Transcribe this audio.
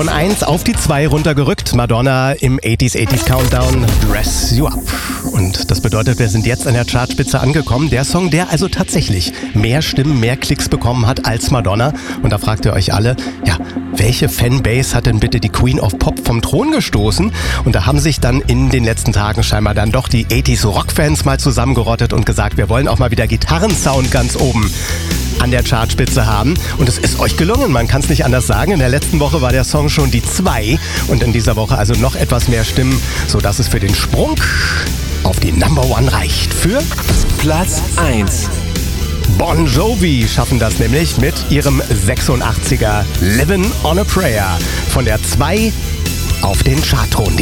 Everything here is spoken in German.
Von 1 auf die 2 runtergerückt. Madonna im 80s Countdown, Dress You Up. Und das bedeutet, wir sind jetzt an der Chartspitze angekommen. Der Song, der also tatsächlich mehr Stimmen, mehr Klicks bekommen hat als Madonna. Und da fragt ihr euch alle, ja, welche Fanbase hat denn bitte die Queen of Pop vom Thron gestoßen? Und da haben sich dann in den letzten Tagen scheinbar dann doch die 80s Rock-Fans mal zusammengerottet und gesagt, wir wollen auch mal wieder Gitarrensound ganz oben an der Chartspitze haben. Und es ist euch gelungen, man kann es nicht anders sagen. In der letzten Woche war der Song schon die 2 und in dieser Woche also noch etwas mehr Stimmen, sodass es für den Sprung auf die Number One reicht. Für Platz 1. Bon Jovi schaffen das nämlich mit ihrem 86er Livin' on a Prayer von der 2 auf den Chartthron.